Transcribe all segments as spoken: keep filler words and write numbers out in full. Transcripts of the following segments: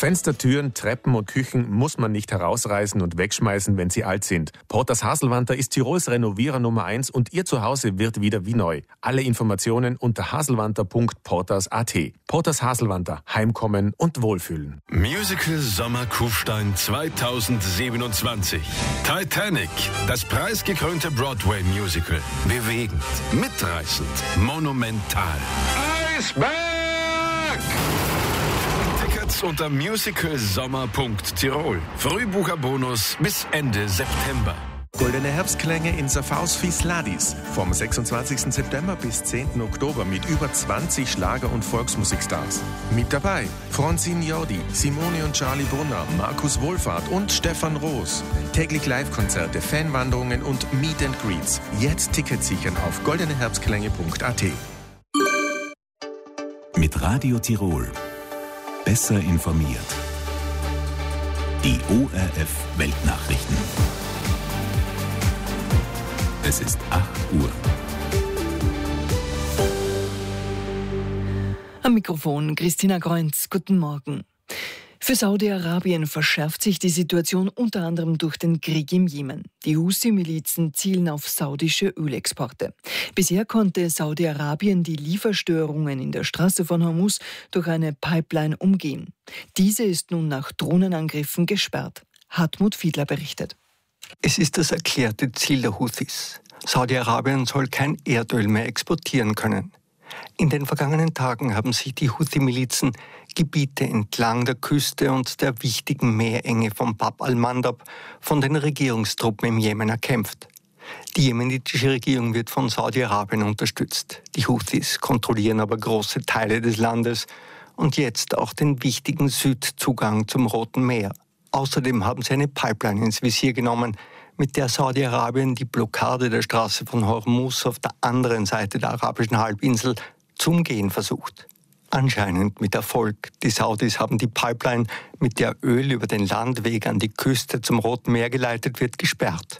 Fenster, Türen, Treppen und Küchen muss man nicht herausreißen und wegschmeißen, wenn sie alt sind. Porters Haselwanter ist Tirols Renovierer Nummer eins und Ihr Zuhause wird wieder wie neu. Alle Informationen unter haselwanter punkt porters punkt at. Porters Haselwanter. Heimkommen und Wohlfühlen. Musical Sommer Kufstein zweitausendsiebenundzwanzig. Titanic, das preisgekrönte Broadway-Musical. Bewegend, mitreißend, monumental. Iceberg! Tickets unter musicalsommer punkt tirol. Frühbucherbonus bis Ende September. Goldene Herbstklänge in Saffaus Fisladis. Vom sechsundzwanzigsten September bis zehnten Oktober mit über zwanzig Schlager- und Volksmusikstars. Mit dabei Francine Jordi, Simone und Charlie Brunner, Markus Wohlfahrt und Stefan Roos. Täglich Live-Konzerte, Fanwanderungen und Meet and Greets. Jetzt Tickets sichern auf goldene herbstklänge punkt at. Mit Radio Tirol. Besser informiert. Die O R F Weltnachrichten. Es ist acht Uhr. Am Mikrofon Christina Kreunz. Guten Morgen. Für Saudi-Arabien verschärft sich die Situation unter anderem durch den Krieg im Jemen. Die Houthi-Milizen zielen auf saudische Ölexporte. Bisher konnte Saudi-Arabien die Lieferstörungen in der Straße von Hormuz durch eine Pipeline umgehen. Diese ist nun nach Drohnenangriffen gesperrt. Hartmut Fiedler berichtet. Es ist das erklärte Ziel der Houthis. Saudi-Arabien soll kein Erdöl mehr exportieren können. In den vergangenen Tagen haben sich die Houthi-Milizen Gebiete entlang der Küste und der wichtigen Meerenge von Bab al-Mandab von den Regierungstruppen im Jemen erkämpft. Die jemenitische Regierung wird von Saudi-Arabien unterstützt. Die Houthis kontrollieren aber große Teile des Landes und jetzt auch den wichtigen Südzugang zum Roten Meer. Außerdem haben sie eine Pipeline ins Visier genommen, mit der Saudi-Arabien die Blockade der Straße von Hormuz auf der anderen Seite der arabischen Halbinsel zu umgehen versucht. Anscheinend mit Erfolg. Die Saudis haben die Pipeline, mit der Öl über den Landweg an die Küste zum Roten Meer geleitet wird, gesperrt.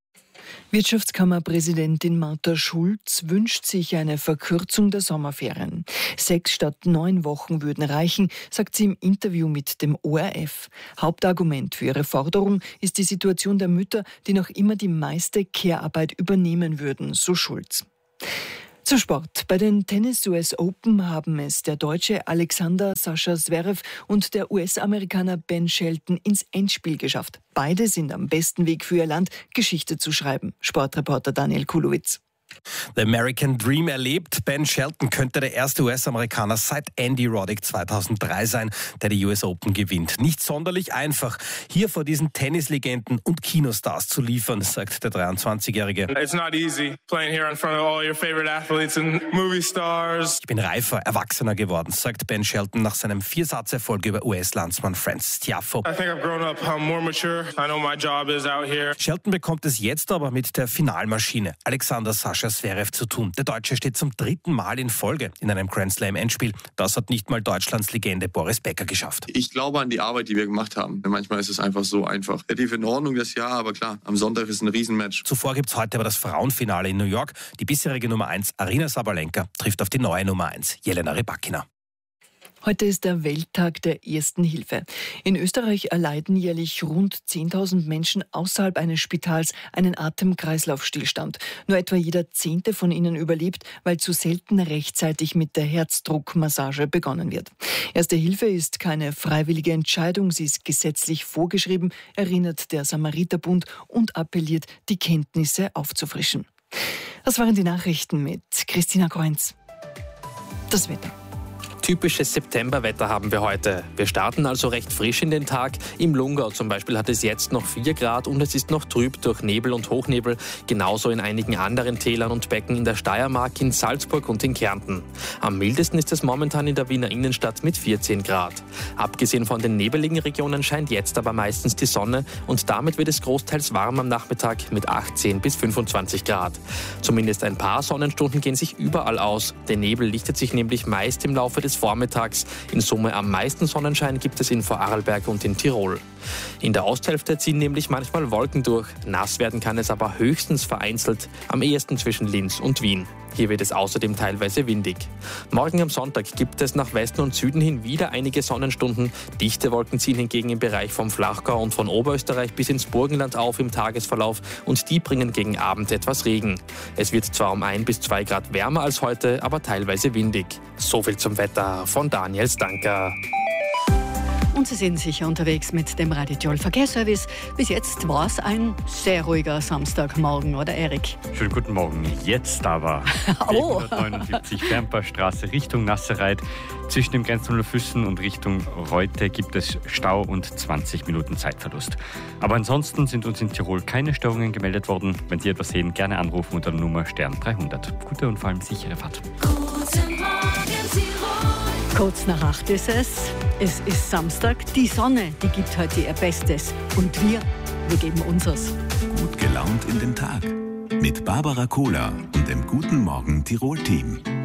Wirtschaftskammerpräsidentin Martha Schulz wünscht sich eine Verkürzung der Sommerferien. Sechs statt neun Wochen würden reichen, sagt sie im Interview mit dem O R F. Hauptargument für ihre Forderung ist die Situation der Mütter, die noch immer die meiste Care-Arbeit übernehmen würden, so Schulz. Zum Sport. Bei den Tennis-U S Open haben es der Deutsche Alexander Sascha Zverev und der U S-Amerikaner Ben Shelton ins Endspiel geschafft. Beide sind am besten Weg für ihr Land, Geschichte zu schreiben. Sportreporter Daniel Kulowitz. The American Dream erlebt. Ben Shelton könnte der erste U S-Amerikaner seit Andy Roddick zweitausenddrei sein, der die U S Open gewinnt. Nicht sonderlich einfach, hier vor diesen Tennislegenden und Kinostars zu liefern, sagt der dreiundzwanzigjährige. It's not easy playing here in front of all your favorite athletes and movie stars. Ich bin reifer, erwachsener geworden, sagt Ben Shelton nach seinem Viersatz-Erfolg über U S-Landsmann Francis Tiafoe. I think I've grown up, I'm more mature. I know my job is out here. Shelton bekommt es jetzt aber mit der Finalmaschine Alexander Sascha Zverev zu tun. Der Deutsche steht zum dritten Mal in Folge in einem Grand Slam Endspiel. Das hat nicht mal Deutschlands Legende Boris Becker geschafft. Ich glaube an die Arbeit, die wir gemacht haben. Manchmal ist es einfach so einfach. Relativ in Ordnung das Jahr, aber klar, am Sonntag ist ein Riesenmatch. Zuvor gibt es heute aber das Frauenfinale in New York. Die bisherige Nummer eins, Aryna Sabalenka, trifft auf die neue Nummer eins, Jelena Rybakina. Heute ist der Welttag der Ersten Hilfe. In Österreich erleiden jährlich rund zehntausend Menschen außerhalb eines Spitals einen Atem-Kreislauf-Stillstand. Nur etwa jeder Zehnte von ihnen überlebt, weil zu selten rechtzeitig mit der Herzdruckmassage begonnen wird. Erste Hilfe ist keine freiwillige Entscheidung, sie ist gesetzlich vorgeschrieben, erinnert der Samariterbund und appelliert, die Kenntnisse aufzufrischen. Das waren die Nachrichten mit Christina Kreunz. Das Wetter. Typisches Septemberwetter haben wir heute. Wir starten also recht frisch in den Tag. Im Lungau zum Beispiel hat es jetzt noch vier Grad und es ist noch trüb durch Nebel und Hochnebel. Genauso in einigen anderen Tälern und Becken in der Steiermark, in Salzburg und in Kärnten. Am mildesten ist es momentan in der Wiener Innenstadt mit vierzehn Grad. Abgesehen von den nebeligen Regionen scheint jetzt aber meistens die Sonne und damit wird es großteils warm am Nachmittag mit achtzehn bis fünfundzwanzig Grad. Zumindest ein paar Sonnenstunden gehen sich überall aus. Der Nebel lichtet sich nämlich meist im Laufe des Vormittags. In Summe am meisten Sonnenschein gibt es in Vorarlberg und in Tirol. In der Osthälfte ziehen nämlich manchmal Wolken durch. Nass werden kann es aber höchstens vereinzelt, am ehesten zwischen Linz und Wien. Hier wird es außerdem teilweise windig. Morgen am Sonntag gibt es nach Westen und Süden hin wieder einige Sonnenstunden. Dichte Wolken ziehen hingegen im Bereich vom Flachgau und von Oberösterreich bis ins Burgenland auf im Tagesverlauf und die bringen gegen Abend etwas Regen. Es wird zwar um ein bis zwei Grad wärmer als heute, aber teilweise windig. So viel zum Wetter von Daniel Stanker. Und Sie sind sicher unterwegs mit dem Radio Tirol Verkehrsservice. Bis jetzt war es ein sehr ruhiger Samstagmorgen, oder Erik? Schönen guten Morgen. Jetzt aber. Oh. B hundertneunundsiebzig Fernpaarstraße Richtung Nasserreit. Zwischen dem Grenznummer Füssen und Richtung Reute gibt es Stau und zwanzig Minuten Zeitverlust. Aber ansonsten sind uns in Tirol keine Störungen gemeldet worden. Wenn Sie etwas sehen, gerne anrufen unter der Nummer Stern dreihundert. Gute und vor allem sichere Fahrt. Guten Morgen, Tirol. Kurz nach acht ist es. Es ist Samstag. Die Sonne, die gibt heute ihr Bestes. Und wir, wir geben unseres. Gut gelaunt in den Tag. Mit Barbara Kohler und dem Guten Morgen Tirol-Team.